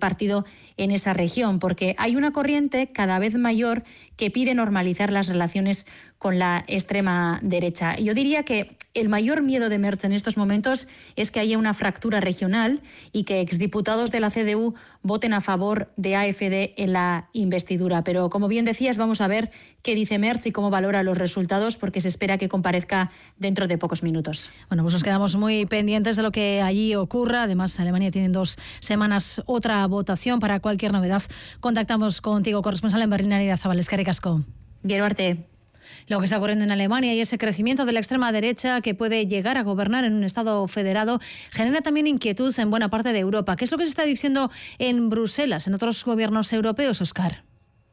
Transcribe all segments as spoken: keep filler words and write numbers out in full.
partido en esa región, porque hay una corriente cada vez mayor que pide normalizar las relaciones con la extrema derecha. Yo diría que el mayor miedo de Merz en estos momentos es que haya una fractura regional y que exdiputados de la C D U voten a favor de A F D en la investidura. Pero, como bien decías, vamos a ver qué dice Merz y cómo valora los resultados, porque se espera que comparezca dentro de pocos minutos. Bueno, pues nos quedamos muy pendientes de lo que allí ocurra. Además, Alemania tiene en dos semanas otra votación. Para cualquier novedad, contactamos contigo, corresponsal en Berlín, Arira Zabal. Eskerrik asko. Gero arte. Lo que está ocurriendo en Alemania y ese crecimiento de la extrema derecha que puede llegar a gobernar en un Estado federado genera también inquietud en buena parte de Europa. ¿Qué es lo que se está diciendo en Bruselas, en otros gobiernos europeos, Óscar?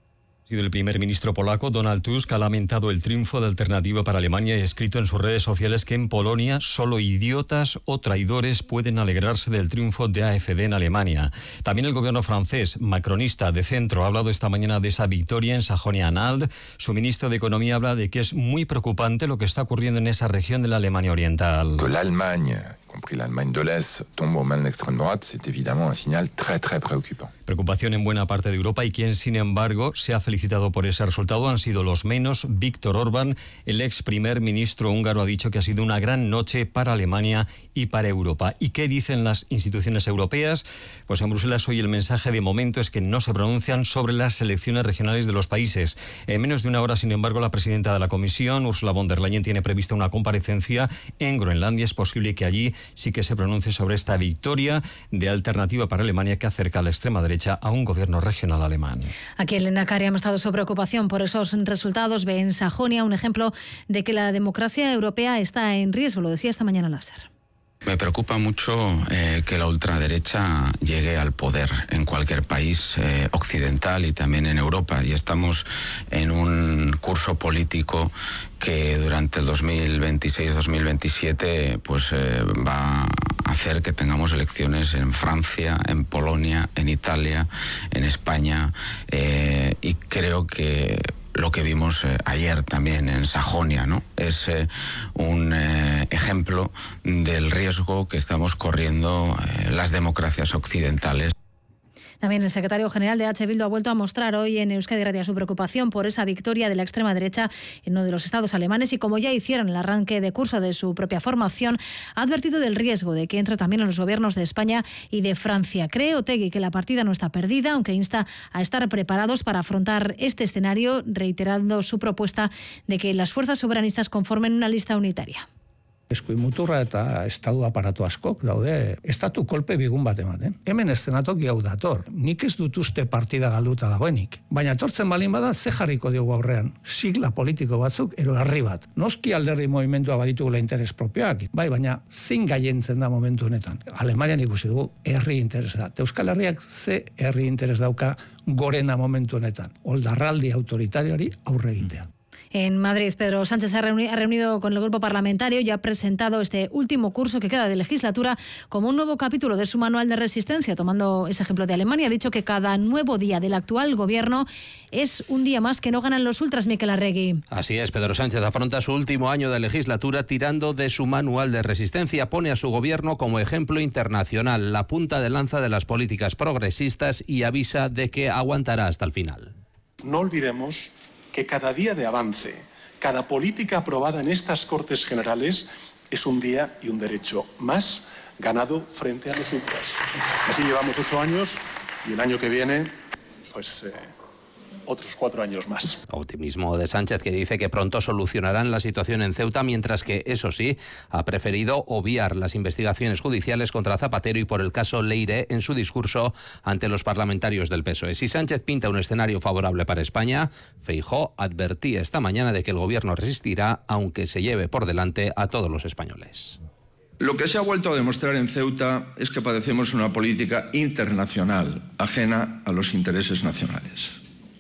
El primer ministro polaco, Donald Tusk, ha lamentado el triunfo de Alternativa para Alemania y ha escrito en sus redes sociales que en Polonia solo idiotas o traidores pueden alegrarse del triunfo de A F D en Alemania. También el gobierno francés, macronista de centro, ha hablado esta mañana de esa victoria en Sajonia-Anhalt. Su ministro de Economía habla de que es muy preocupante lo que está ocurriendo en esa región de la Alemania Oriental. Que la Alemania, y compris la Allemagne de l'Est, tombe aux mains de l'extrême droite, c'est évidemment un signal très très préoccupant. Preocupación en buena parte de Europa y quien, sin embargo, se ha felicitado por ese resultado han sido los menos. Víctor Orbán, el ex primer ministro húngaro, ha dicho que ha sido una gran noche para Alemania y para Europa. ¿Y qué dicen las instituciones europeas? Pues en Bruselas hoy el mensaje de momento es que no se pronuncian sobre las elecciones regionales de los países. En menos de una hora, sin embargo, la presidenta de la Comisión, Ursula von der Leyen, tiene prevista una comparecencia en Groenlandia. Es posible que allí sí que se pronuncie sobre esta victoria de Alternativa para Alemania que acerca a la extrema derecha a un gobierno regional alemán. Aquí en Lehendakari ha mostrado su preocupación por esos resultados. Ve en Sajonia un ejemplo de que la democracia europea está en riesgo, lo decía esta mañana Láser. Me preocupa mucho eh, que la ultraderecha llegue al poder en cualquier país eh, occidental y también en Europa. Y estamos en un curso político que durante el dos mil veintiséis dos mil veintisiete pues, eh, va a hacer que tengamos elecciones en Francia, en Polonia, en Italia, en España. Eh, y creo que lo que vimos eh, ayer también en Sajonia, ¿no? Es eh, un eh, ejemplo del riesgo que estamos corriendo eh, las democracias occidentales. También el secretario general de H. Bildu ha vuelto a mostrar hoy en Euskadi Irratia su preocupación por esa victoria de la extrema derecha en uno de los estados alemanes y, como ya hicieron en el arranque de curso de su propia formación, ha advertido del riesgo de que entre también en los gobiernos de España y de Francia. Cree Otegi que la partida no está perdida, aunque insta a estar preparados para afrontar este escenario, reiterando su propuesta de que las fuerzas soberanistas conformen una lista unitaria. Eskuin muturra eta estatu aparatu askok daude estatu kolpe bigun bat ematen. Hemen eszenatoki hau dator. Nik ez dut uste partida galduta dagoenik. Baina etortzen balin bada ze jarriko diogu aurrean. Sigla politiko batzuk ero herri bat. Noski alderdi movimendua baditugula interes propioak. Bai, baina zein gaientzen da momentu honetan. Alemanian ikusi dugu herri interes da. Euskal Herriak ze herri interes dauka gorena momentu honetan. Oldarraldi autoritarioari aurre egitea. En Madrid, Pedro Sánchez ha reunido, ha reunido con el grupo parlamentario y ha presentado este último curso que queda de legislatura como un nuevo capítulo de su manual de resistencia. Tomando ese ejemplo de Alemania, ha dicho que cada nuevo día del actual gobierno es un día más que no ganan los ultras, Miquel Arregui. Así es, Pedro Sánchez afronta su último año de legislatura tirando de su manual de resistencia. Pone a su gobierno como ejemplo internacional, la punta de lanza de las políticas progresistas, y avisa de que aguantará hasta el final. No olvidemos que cada día de avance, cada política aprobada en estas Cortes Generales es un día y un derecho más ganado frente a los ultras. Así llevamos ocho años y el año que viene, pues eh, otros cuatro años más. Optimismo de Sánchez, que dice que pronto solucionarán la situación en Ceuta, mientras que, eso sí, ha preferido obviar las investigaciones judiciales contra Zapatero y por el caso Leire en su discurso ante los parlamentarios del P S O E. Si Sánchez pinta un escenario favorable para España, Feijóo advertía esta mañana de que el gobierno resistirá, aunque se lleve por delante a todos los españoles. Lo que se ha vuelto a demostrar en Ceuta es que padecemos una política internacional ajena a los intereses nacionales.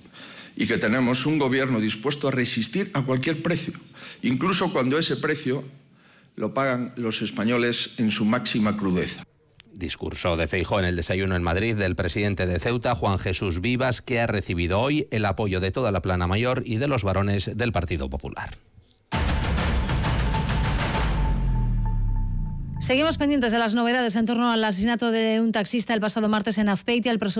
Y que tenemos un gobierno dispuesto a resistir a cualquier precio, incluso cuando ese precio lo pagan los españoles en su máxima crudeza. Discurso de Feijóo en el desayuno en Madrid del presidente de Ceuta, Juan Jesús Vivas, que ha recibido hoy el apoyo de toda la plana mayor y de los varones del Partido Popular. Seguimos pendientes de las novedades en torno al asesinato de un taxista el pasado martes en Azpeitia. El